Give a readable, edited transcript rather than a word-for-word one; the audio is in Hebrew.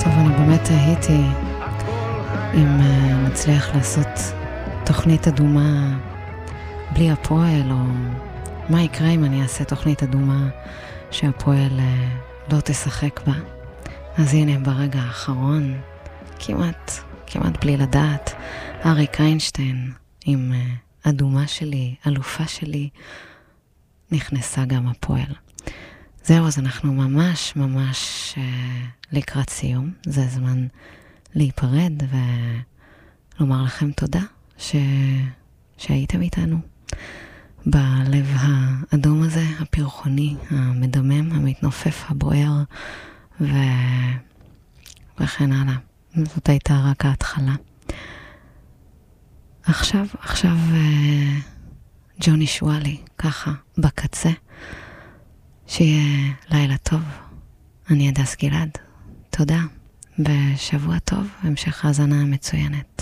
טוב, אני באמת תהיתי אם נצליח לעשות תוכנית אדומה בלי הפועל, או מה יקרה אם אני אעשה תוכנית אדומה שהפועל לא תשחק בה. אז הנה, ברגע האחרון, כמעט בלי לדעת, אריק איינשטיין עם אדומה שלי, אלופה שלי, נכנסה גם הפועל. זהו, אז אנחנו ממש לקראת סיום. זה זמן להיפרד ולומר לכם תודה שהייתם איתנו בלב האדום הזה, הפרחוני, המדמם, המתנופף, הבוער וכן הלאה. זאת הייתה רק ההתחלה. עכשיו ג'וני שואלי, ככה, בקצה. שיהיה לילה טוב. אני הדס גלעד. תודה, ושבוע טוב, המשך האזנה מצוינת.